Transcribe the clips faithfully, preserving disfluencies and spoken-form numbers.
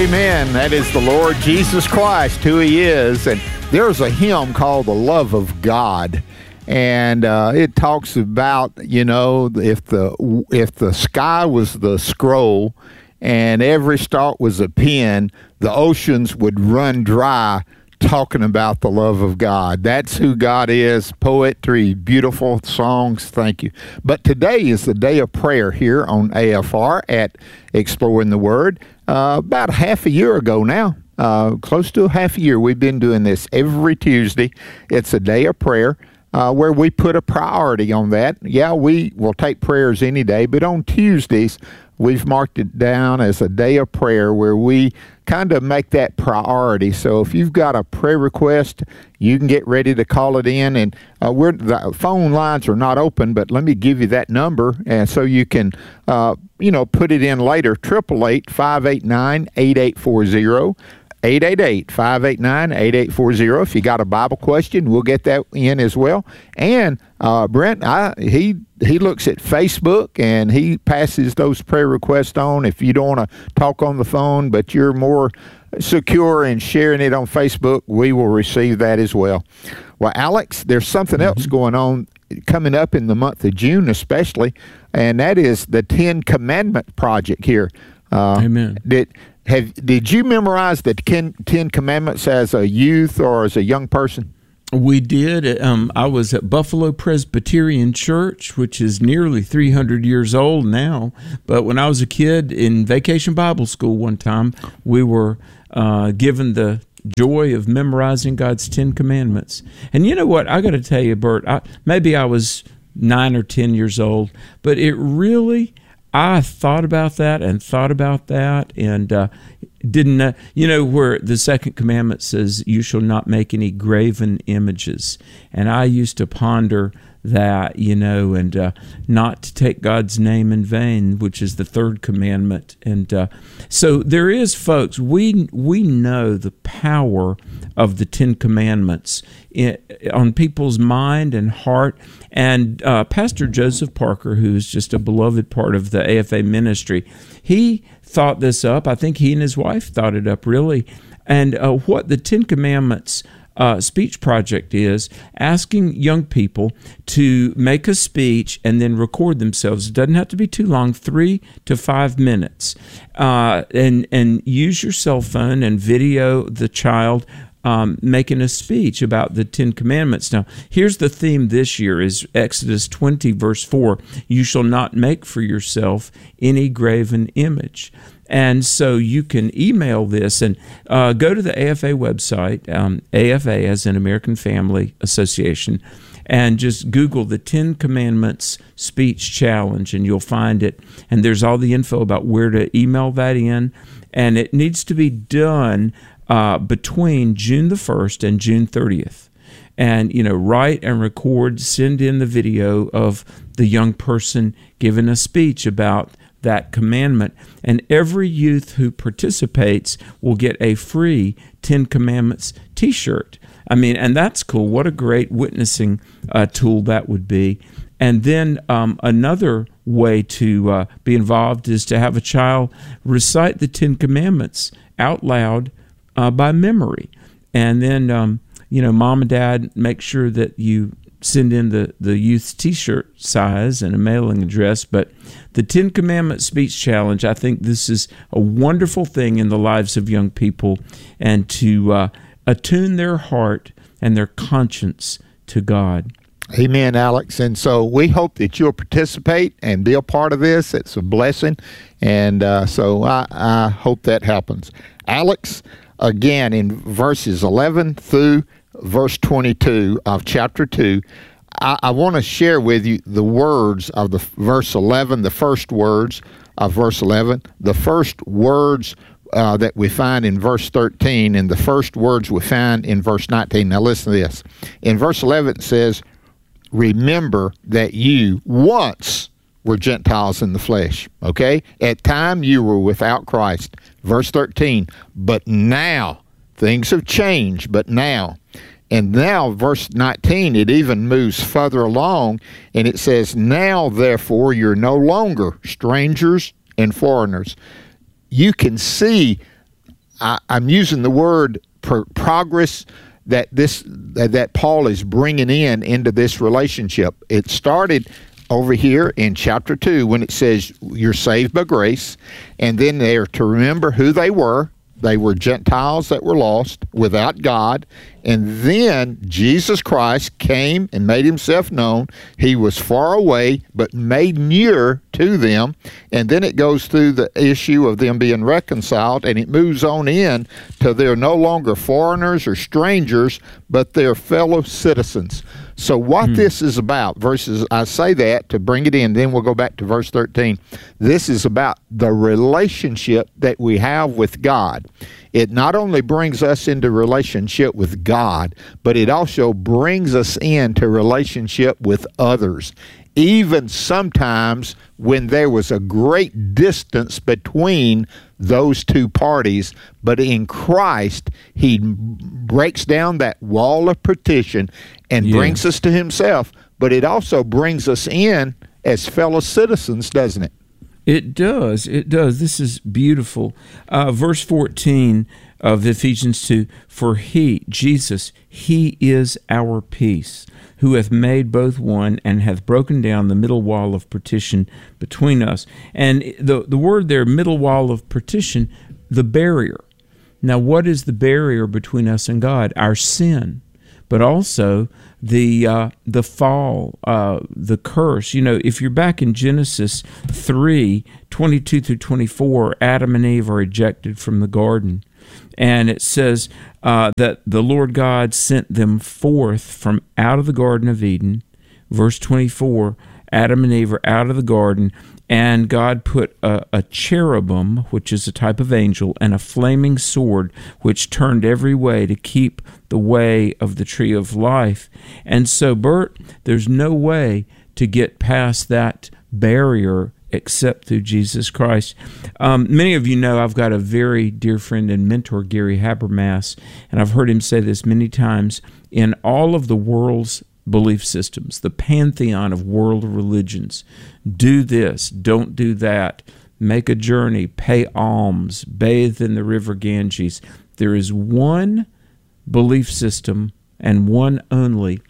Amen. That is the Lord Jesus Christ, who He is. And there's a hymn called The Love of God. And uh, it talks about, you know, if the if the sky was the scroll and every star was a pen, the oceans would run dry talking about the love of God. That's who God is. Poetry, beautiful songs. Thank you. But today is the day of prayer here on A F R at Exploring the Word. Uh, about half a year ago now, uh, close to a half a year, we've been doing this every Tuesday. It's a day of prayer. Uh, where we put a priority on that. Yeah, we will take prayers any day, but on Tuesdays, we've marked it down as a day of prayer where we kind of make that priority. So if you've got a prayer request, you can get ready to call it in. And uh, we're, the phone lines are not open, but let me give you that number, and so you can, uh, you know, put it in later. Triple eight five eight nine eight eight four zero. eight eight eight, five eight nine, eight eight four zero. If you got a Bible question, we'll get that in as well. And uh, Brent, I, he he looks at Facebook and he passes those prayer requests on. If you don't want to talk on the phone, but you're more secure in sharing it on Facebook, we will receive that as well. Well, Alex, there's something mm-hmm. else going on coming up in the month of June especially, and that is the Ten Commandment Project here. Uh, Amen. Did, have, did you memorize the Ten, Ten Commandments as a youth or as a young person? We did. Um, I was at Buffalo Presbyterian Church, which is nearly three hundred years old now. But when I was a kid in Vacation Bible School one time, we were uh, given the joy of memorizing God's Ten Commandments. And you know what? I got to tell you, Bert, I, maybe I was nine or ten years old, but it really... I thought about that and thought about that and uh, didn't, uh, you know, where the second commandment says, you shall not make any graven images. And I used to ponder that, you know, and uh, not to take God's name in vain, which is the third commandment. And uh, so there is, folks, we we know the power of the Ten Commandments in, on people's mind and heart. And uh, Pastor Joseph Parker, who's just a beloved part of the A F A ministry, he thought this up. I think he and his wife thought it up, really. And uh, what the Ten Commandments Uh, speech project is asking young people to make a speech and then record themselves. It doesn't have to be too long, three to five minutes, uh, and and use your cell phone and video the child um, making a speech about the Ten Commandments. Now, here's the theme this year: is Exodus twenty, verse four. You shall not make for yourself any graven image. And so you can email this and uh, go to the A F A website, um, A F A as in American Family Association, and just Google the Ten Commandments Speech Challenge, and you'll find it. And there's all the info about where to email that in. And it needs to be done uh, between June the first and June thirtieth. And, you know, write and record, send in the video of the young person giving a speech about that commandment, and every youth who participates will get a free Ten Commandments t-shirt. I mean, and that's cool. What a great witnessing uh, tool that would be. And then um, another way to uh, be involved is to have a child recite the Ten Commandments out loud uh, by memory. And then, um, you know, mom and dad, make sure that you send in the, the youth's t-shirt size and a mailing address. But the Ten Commandment Speech Challenge, I think this is a wonderful thing in the lives of young people, and to uh, attune their heart and their conscience to God. Amen, Alex. And so we hope that you'll participate and be a part of this. It's a blessing. And uh, so I, I hope that happens. Alex, again, in verses eleven through verse twenty-two of chapter two, I, I want to share with you the words of the verse eleven, the first words of verse eleven, the first words uh, that we find in verse thirteen, and the first words we find in verse nineteen. Now listen to this. In verse eleven it says, remember that you once were Gentiles in the flesh, okay? At time you were without Christ. Verse thirteen, but now things have changed, but now. And now, verse nineteen, it even moves further along, and it says, now, therefore, you're no longer strangers and foreigners. You can see I, I'm using the word pro- progress that this that Paul is bringing in into this relationship. It started over here in chapter two when it says you're saved by grace, and then they're to remember who they were. They were Gentiles that were lost without God. And then Jesus Christ came and made himself known. He was far away, but made near to them. And then it goes through the issue of them being reconciled, and it moves on in to they're no longer foreigners or strangers, but they're fellow citizens. So what hmm. this is about, verses, I say that to bring it in, then we'll go back to verse thirteen. This is about the relationship that we have with God. It not only brings us into relationship with God, but it also brings us into relationship with others. Even sometimes when there was a great distance between those two parties, but in Christ, he breaks down that wall of partition and yeah. brings us to himself, but it also brings us in as fellow citizens, doesn't it? It does. It does. This is beautiful. Uh, verse fourteen of Ephesians two, for he, Jesus, he is our peace, who hath made both one and hath broken down the middle wall of partition between us. And the, the word there, middle wall of partition, the barrier. Now, what is the barrier between us and God? Our sin, but also the uh, the fall, uh, the curse. You know, if you're back in Genesis three, twenty-two through twenty-four, Adam and Eve are ejected from the garden. And it says uh, that the Lord God sent them forth from out of the Garden of Eden. Verse twenty-four, Adam and Eve are out of the garden, and God put a, a cherubim, which is a type of angel, and a flaming sword, which turned every way to keep the way of the tree of life. And so, Bert, there's no way to get past that barrier except through Jesus Christ. Um, many of you know I've got a very dear friend and mentor, Gary Habermas, and I've heard him say this many times. In all of the world's belief systems, the pantheon of world religions, do this, don't do that, make a journey, pay alms, bathe in the river Ganges. There is one belief system, and one only,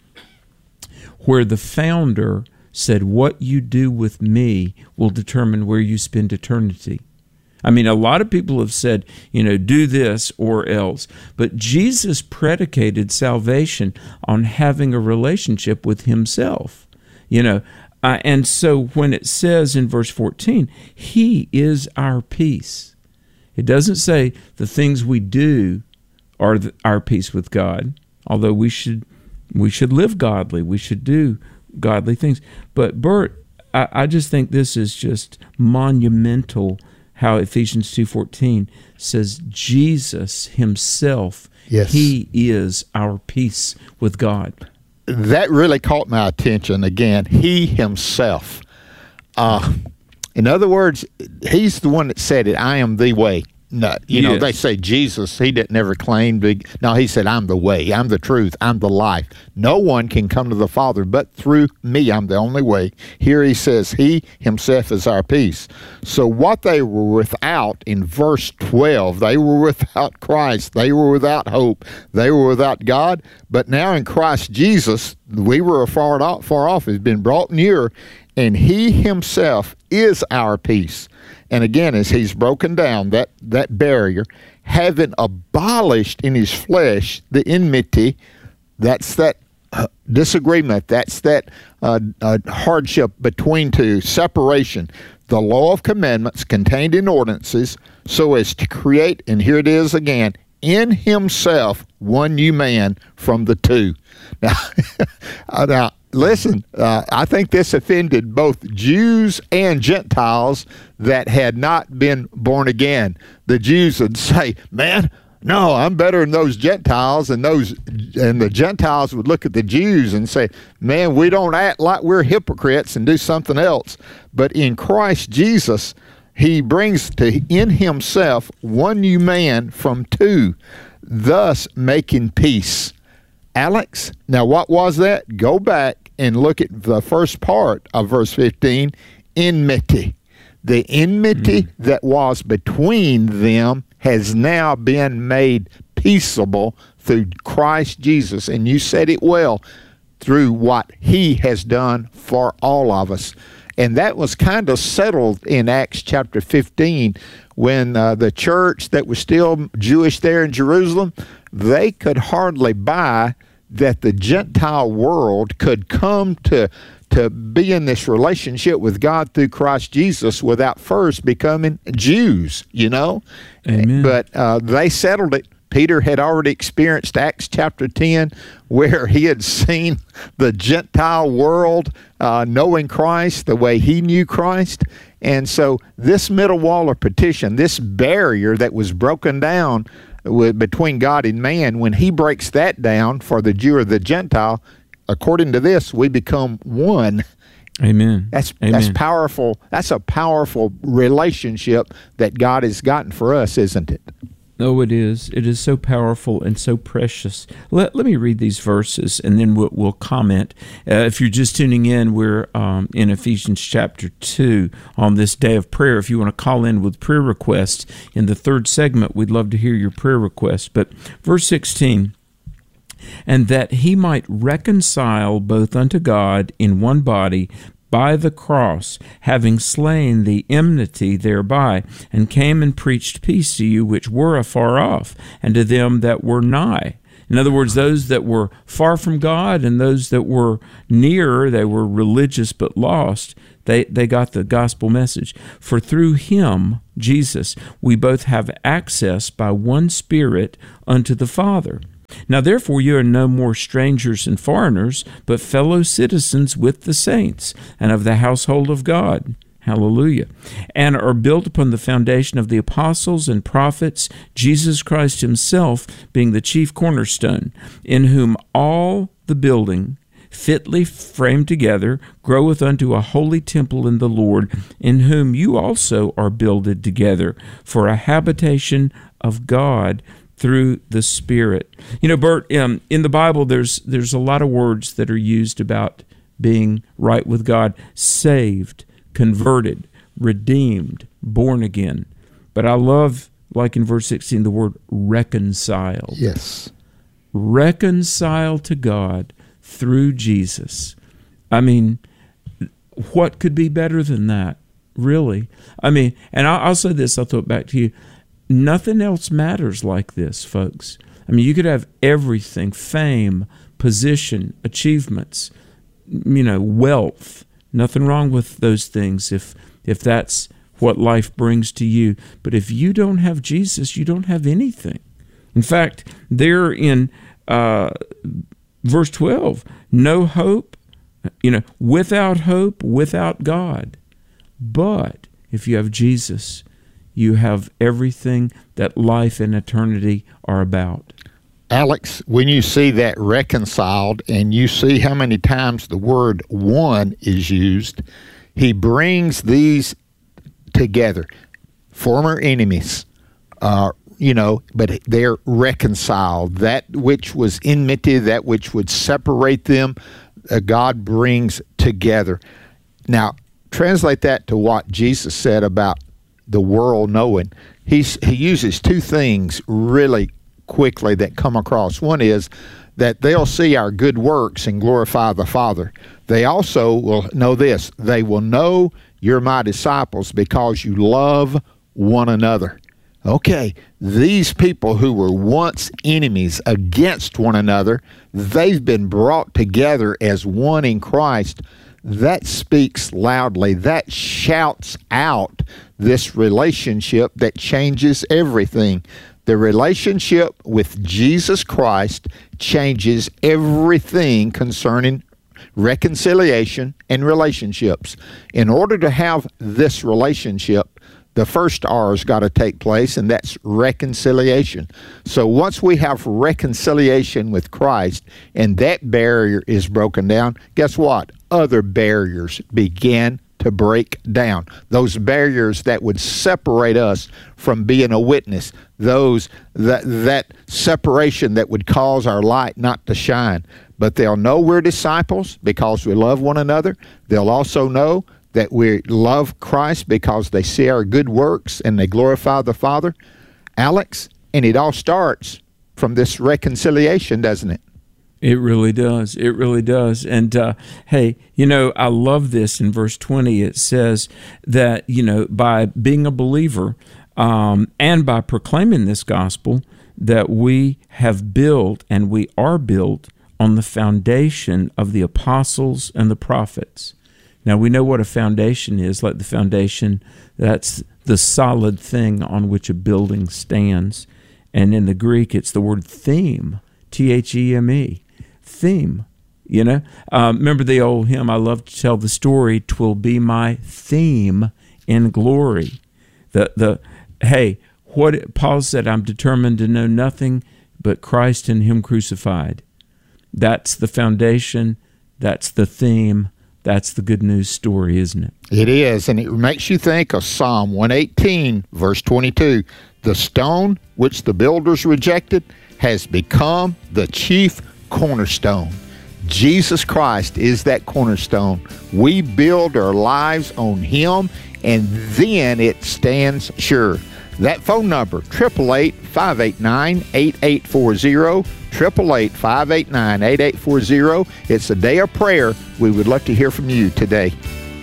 where the founder said, what you do with me will determine where you spend eternity. I mean, a lot of people have said, you know, do this or else. But Jesus predicated salvation on having a relationship with himself. You know, uh, and so when it says in verse fourteen, he is our peace. It doesn't say the things we do are the, our peace with God, although we should we should live godly. We should do godly things. But Bert, I, I just think this is just monumental how Ephesians two fourteen says Jesus himself, yes. he is our peace with God. That really caught my attention again. He himself. Uh, in other words, he's the one that said it, I am the way. No, you yes. know, they say Jesus, he didn't ever claim to, no, he said, I'm the way, I'm the truth, I'm the life. No one can come to the Father but through me, I'm the only way. Here he says, he himself is our peace. So what they were without in verse twelve, they were without Christ, they were without hope, they were without God, but now in Christ Jesus, we were far off, far off, has been brought near, and he himself is our peace. And again, as he's broken down that, that barrier, having abolished in his flesh the enmity, that's that uh, disagreement, that's that uh, uh, hardship between two, separation, the law of commandments contained in ordinances, so as to create, and here it is again, in himself one new man from the two. Now, now listen, uh, I think this offended both Jews and Gentiles that had not been born again. The Jews would say, man, no, I'm better than those Gentiles, and those, and the Gentiles would look at the Jews and say, man, we don't act like we're hypocrites and do something else. But in Christ Jesus, he brings to in himself one new man from two, thus making peace. Alex, now what was that? Go back and look at the first part of verse fifteen, enmity. The enmity mm. that was between them has now been made peaceable through Christ Jesus. And you said it well, through what he has done for all of us. And that was kind of settled in Acts chapter fifteen when uh, the church that was still Jewish there in Jerusalem, they could hardly buy that the Gentile world could come to to be in this relationship with God through Christ Jesus without first becoming Jews, you know? Amen. But uh, they settled it. Peter had already experienced Acts chapter ten, where he had seen the Gentile world uh, knowing Christ the way he knew Christ. And so this middle wall of partition, this barrier that was broken down with, between God and man, when he breaks that down for the Jew or the Gentile, according to this, we become one. Amen. That's Amen. that's powerful. That's a powerful relationship that God has gotten for us, isn't it? Oh, it is. It is so powerful and so precious. Let, let me read these verses, and then we'll, we'll comment. Uh, if you're just tuning in, we're um, in Ephesians chapter two on this day of prayer. If you want to call in with prayer requests in the third segment, we'd love to hear your prayer requests. But verse sixteen, and that he might reconcile both unto God in one body by the cross, having slain the enmity thereby, and came and preached peace to you which were afar off, and to them that were nigh. In other words, those that were far from God and those that were near, they were religious but lost, they, they got the gospel message. For through him, Jesus, we both have access by one Spirit unto the Father. Now therefore you are no more strangers and foreigners, but fellow citizens with the saints, and of the household of God. Hallelujah. And are built upon the foundation of the apostles and prophets, Jesus Christ himself being the chief cornerstone, in whom all the building, fitly framed together, groweth unto a holy temple in the Lord, in whom you also are builded together for a habitation of God through the Spirit. You know, Bert, um, in the Bible, there's there's a lot of words that are used about being right with God: saved, converted, redeemed, born again. But I love, like in verse sixteen, the word reconciled. Yes. Reconciled to God through Jesus. I mean, what could be better than that, really? I mean, and I'll, I'll say this, I'll throw it back to you. Nothing else matters like this, folks. I mean, you could have everything: fame, position, achievements, you know, wealth. Nothing wrong with those things if if that's what life brings to you. But if you don't have Jesus, you don't have anything. In fact, there in uh, verse twelve, no hope, you know, without hope, without God. But if you have Jesus, you have everything that life and eternity are about. Alex, when you see that reconciled and you see how many times the word one is used, he brings these together. Former enemies, uh, you know, but they're reconciled. That which was enmity, that which would separate them, uh, God brings together. Now, translate that to what Jesus said about the world knowing. He's, he uses two things really quickly that come across. One is that they'll see our good works and glorify the Father. They also will know this: they will know you're my disciples because you love one another. Okay, these people who were once enemies against one another, they've been brought together as one in Christ. That speaks loudly. That shouts out this relationship that changes everything. The relationship with Jesus Christ changes everything concerning reconciliation and relationships. In order to have this relationship, the first R's got to take place, and that's reconciliation. So once we have reconciliation with Christ and that barrier is broken down, guess what? Other barriers begin to break down. Those barriers that would separate us from being a witness, those that that separation that would cause our light not to shine. But they'll know we're disciples because we love one another. They'll also know that we love Christ because they see our good works and they glorify the Father. Alex, and it all starts from this reconciliation, doesn't it? It really does. It really does. And uh, hey, you know, I love this in verse twenty. It says that, you know, by being a believer um, and by proclaiming this gospel, that we have built and we are built on the foundation of the apostles and the prophets. Now, we know what a foundation is, like the foundation, that's the solid thing on which a building stands. And in the Greek, it's the word theme, T H E M E. Theme, you know. Um, remember the old hymn, I love to tell the story, 'twill be my theme in glory. The the hey, what Paul said, I'm determined to know nothing but Christ and Him crucified. That's the foundation, that's the theme, that's the good news story, isn't it? It is, and it makes you think of Psalm one eighteen, verse twenty-two. The stone which the builders rejected has become the chief cornerstone. Jesus Christ is that cornerstone. We build our lives on Him, and then it stands sure. That phone number, eight eight eight, five eight nine, eight eight four zero, eight eight eight, five eight nine, eight eight four zero. It's a day of prayer. We would love to hear from you today.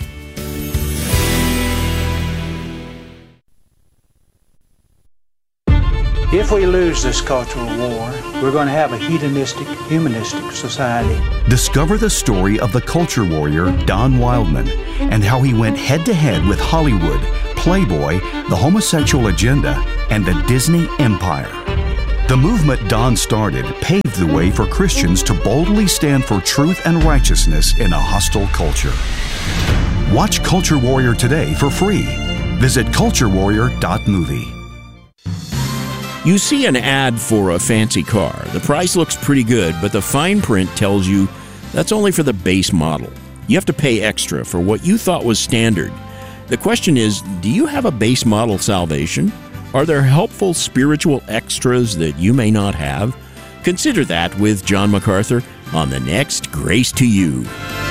If we lose this cultural war, we're going to have a hedonistic, humanistic society. Discover the story of the culture warrior Don Wildman and how he went head-to-head with Hollywood, Playboy, the homosexual agenda, and the Disney empire. The movement Don started paved the way for Christians to boldly stand for truth and righteousness in a hostile culture. Watch Culture Warrior today for free. Visit culture warrior dot movie. You see an ad for a fancy car. The price looks pretty good, but the fine print tells you that's only for the base model. You have to pay extra for what you thought was standard. The question is, do you have a base model salvation? Are there helpful spiritual extras that you may not have? Consider that with John MacArthur on the next Grace to You.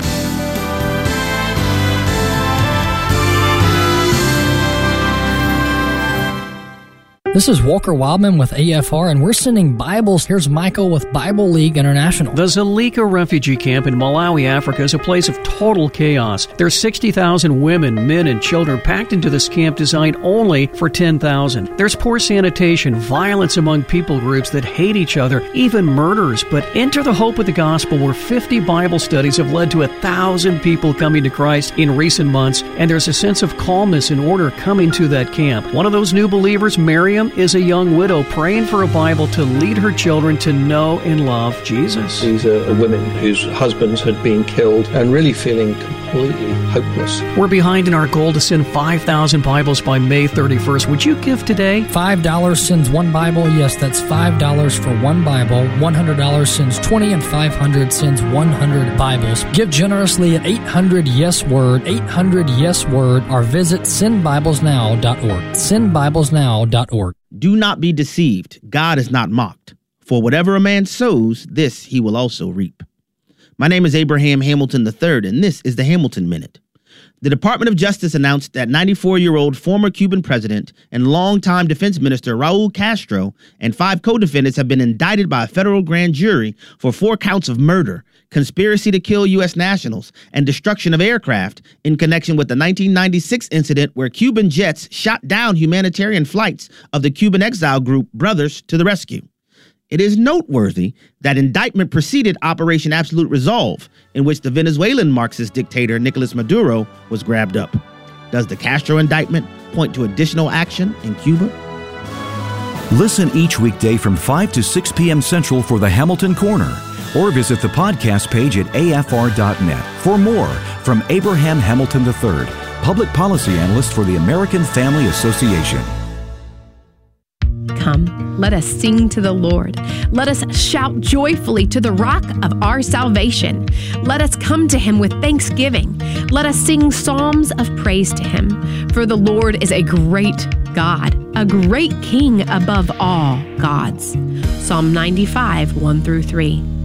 This is Walker Wildman with A F R, and we're sending Bibles. Here's Michael with Bible League International. The Zulika refugee camp in Malawi, Africa is a place of total chaos. There's sixty thousand women, men, and children packed into this camp designed only for ten thousand. There's poor sanitation, violence among people groups that hate each other, even murders. But enter the hope of the gospel, where fifty Bible studies have led to a thousand people coming to Christ in recent months, and there's a sense of calmness and order coming to that camp. One of those new believers, Miriam, is a young widow praying for a Bible to lead her children to know and love Jesus. These are women whose husbands had been killed and really feeling completely hopeless. We're behind in our goal to send five thousand Bibles by May thirty-first. Would you give today? five dollars sends one Bible. Yes, that's five dollars for one Bible. one hundred dollars sends twenty, and five hundred dollars sends one hundred Bibles. Give generously at eight hundred yes word, eight hundred yes word, or visit send bibles now dot org. send bibles now dot org. Do not be deceived. God is not mocked. For whatever a man sows, this he will also reap. My name is Abraham Hamilton the third, and this is the Hamilton Minute. The Department of Justice announced that ninety-four-year-old former Cuban president and longtime defense minister Raul Castro and five co-defendants have been indicted by a federal grand jury for four counts of murder, conspiracy to kill U S nationals, and destruction of aircraft in connection with the nineteen ninety-six incident where Cuban jets shot down humanitarian flights of the Cuban exile group Brothers to the Rescue. It is noteworthy that indictment preceded Operation Absolute Resolve, in which the Venezuelan Marxist dictator Nicolas Maduro was grabbed up. Does the Castro indictment point to additional action in Cuba? Listen each weekday from five to six p.m. Central for the Hamilton Corner, or visit the podcast page at A F R dot net for more from Abraham Hamilton the third, Public Policy Analyst for the American Family Association. Come, let us sing to the Lord. Let us shout joyfully to the rock of our salvation. Let us come to him with thanksgiving. Let us sing psalms of praise to him. For the Lord is a great God, a great King above all gods. Psalm ninety-five, one through three.